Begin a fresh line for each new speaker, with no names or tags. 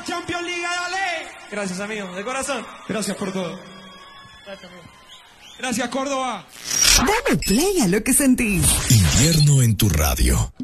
la Champions League, dale.
Gracias, amigo, de corazón.
Gracias por todo.
Gracias, amigo.
Gracias, Córdoba.
Dale play a lo que sentís.
Invierno en tu radio.